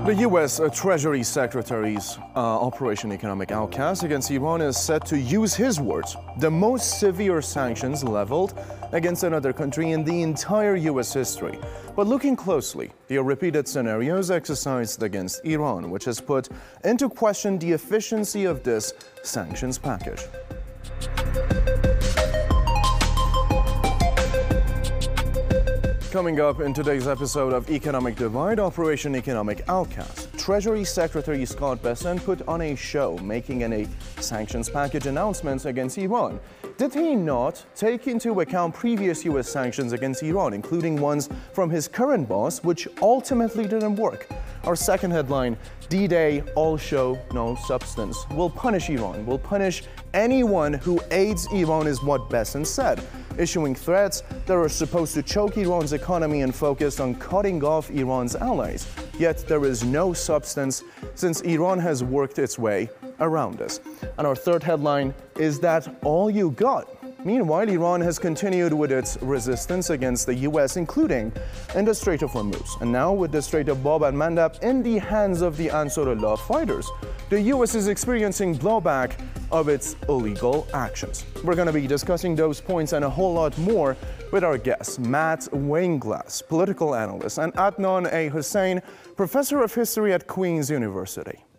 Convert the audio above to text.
The U.S. Treasury Secretary's Operation Economic Outcast against Iran is set to use his words, the most severe sanctions leveled against another country in the entire U.S. history. But looking closely, there are repeated scenarios exercised against Iran, which has put into question the efficiency of this sanctions package. Coming up in today's episode of Economic Divide, Operation Economic Outcast, Treasury Secretary Scott Bessent put on a show making a sanctions package announcements against Iran. Did he not take into account previous U.S. sanctions against Iran, including ones from his current boss, which ultimately didn't work? Our second headline, D-Day, all show, no substance. We'll punish Iran. We'll punish anyone who aids Iran is what Bessent said, issuing threats that are supposed to choke Iran's economy and focus on cutting off Iran's allies. Yet there is no substance since Iran has worked its way around us. And our third headline, is that all you got? Meanwhile, Iran has continued with its resistance against the U.S., including in the Strait of Hormuz. And now with the Strait of Bab al-Mandab in the hands of the Ansarullah fighters, the U.S. is experiencing blowback of its illegal actions. We're going to be discussing those points and a whole lot more with our guests, Matt Weinglass, political analyst, and Adnan A. Hussein, professor of history at Queen's University.